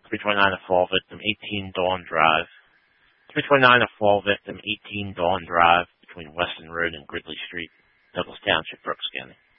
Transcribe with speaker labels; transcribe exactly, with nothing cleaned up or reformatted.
Speaker 1: three twenty-nine, a fall victim, eighteen Dawn Drive. three twenty-nine, a fall victim, eighteen Dawn Drive, between Weston Road and Gridley Street, Douglas Township, Brooks County.